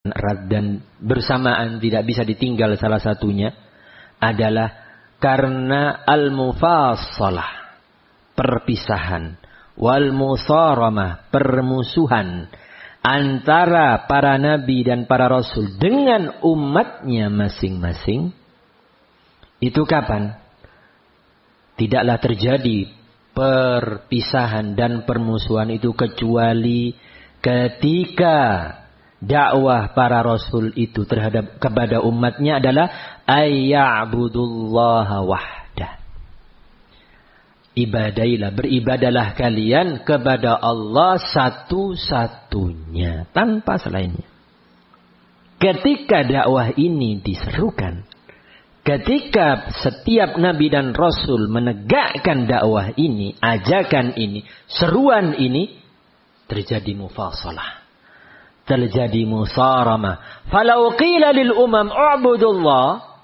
erat dan bersamaan tidak bisa ditinggal salah satunya adalah karena al-mufassalah, perpisahan, wal musaramah, permusuhan antara para nabi dan para rasul dengan umatnya masing-masing. Itu kapan? Tidaklah terjadi perpisahan dan permusuhan itu kecuali ketika dakwah para rasul itu terhadap kepada umatnya adalah ayya'budullaha wahdah. Ibadailah, beribadalah kalian kepada Allah satu-satunya, tanpa selainnya. Ketika dakwah ini diserukan, ketika setiap nabi dan rasul menegakkan dakwah ini, ajakan ini, seruan ini, terjadi mufassalah, terjadi musaramah. Falau qila lil umam u'budullah,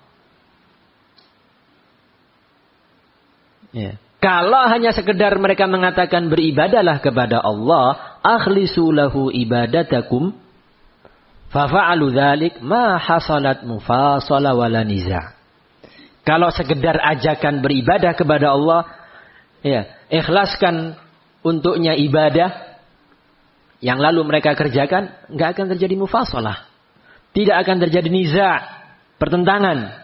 ya. Kalau hanya sekedar mereka mengatakan beribadalah kepada Allah, akhlisu lahu ibadatakum, fafa'alu dzalik ma hasalat mufassalah wala niza'. Kalau sekedar ajakan beribadah kepada Allah, ya, ikhlaskan untuknya ibadah yang lalu mereka kerjakan, enggak akan terjadi mufassalah. Tidak akan terjadi niza', pertentangan.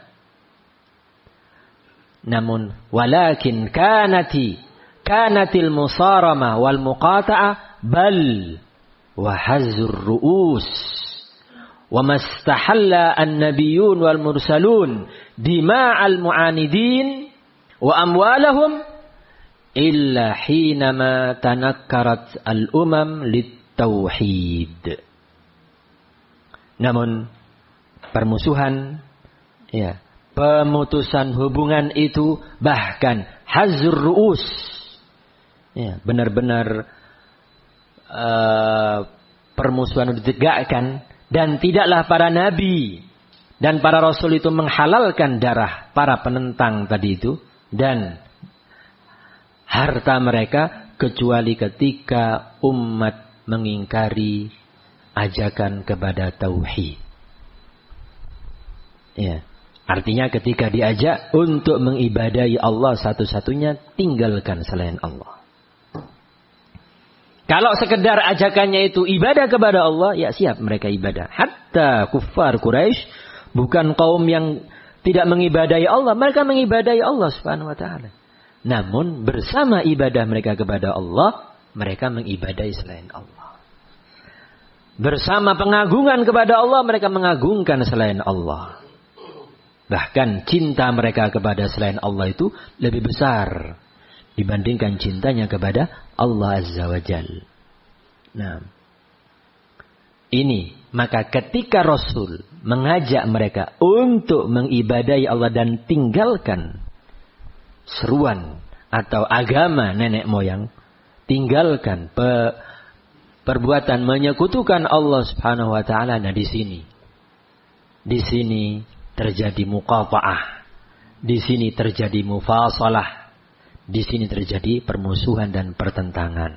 Namun walakin kanatil musaramah wal muqata'ah bal wa hazzur ru'us wa mastahalla an-nabiyyun wal mursalun dima'al mu'anidin wa amwalahum illa hinama tanakkarat al-umam lit-tauhid. Namun permusuhan, ya, pemutusan hubungan itu, bahkan hazur ru'us, ya, benar-benar permusuhan ditegakkan, dan tidaklah para nabi dan para rasul itu menghalalkan darah para penentang tadi itu dan harta mereka kecuali ketika umat mengingkari ajakan kepada tauhid. Ya. Artinya ketika diajak untuk mengibadahi Allah satu-satunya, tinggalkan selain Allah. Kalau sekedar ajakannya itu ibadah kepada Allah, ya siap mereka ibadah. Hatta kuffar Quraisy, bukan kaum yang tidak mengibadahi Allah, mereka mengibadahi Allah Subhanahu wa taala. Namun bersama ibadah mereka kepada Allah, mereka mengibadahi selain Allah. Bersama pengagungan kepada Allah, mereka mengagungkan selain Allah. Bahkan cinta mereka kepada selain Allah itu lebih besar dibandingkan cintanya kepada Allah Azza wa Jalla. Nah, ini maka ketika Rasul mengajak mereka untuk mengibadahi Allah dan tinggalkan seruan atau agama nenek moyang, tinggalkan perbuatan menyekutukan Allah Subhanahu wa taala. Nah, di sini terjadi muqata'ah. Di sini terjadi mufassalah. Di sini terjadi permusuhan dan pertentangan.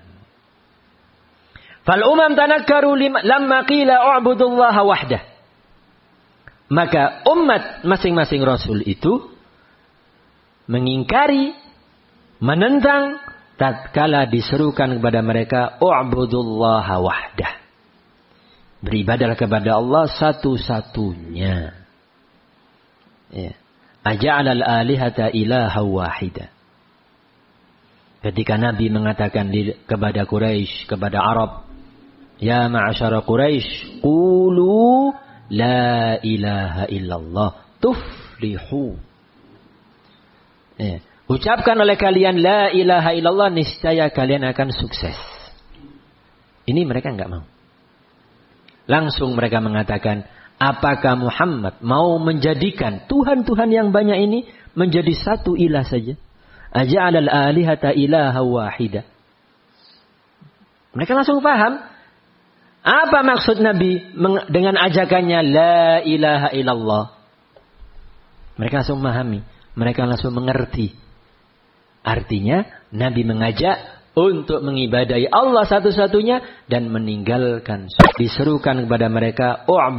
Fal umam tanakkaru lamma qila u'budullaha wahdah. Maka umat masing-masing rasul itu mengingkari, menentang tatkala diserukan kepada mereka u'budullaha wahdah. Beribadahlah kepada Allah satu-satunya. Ya. Aja'alal alihata ilaha wahida. Ketika Nabi mengatakan kepada Quraisy, kepada Arab, ya ma'asyara Quraisy, qulu la ilaha illallah tuflihu. Ya. Ucapkan oleh kalian la ilaha illallah, niscaya kalian akan sukses. Ini mereka enggak mau. Langsung mereka mengatakan, apakah Muhammad mau menjadikan Tuhan-Tuhan yang banyak ini menjadi satu ilah saja? Aja'alal alihata ilaha wahida. Mereka langsung paham. Apa maksud Nabi dengan ajakannya la ilaha illallah? Mereka langsung memahami. Mereka langsung mengerti. Artinya Nabi mengajak untuk mengibadahi Allah satu-satunya dan meninggalkan. Diserukan kepada mereka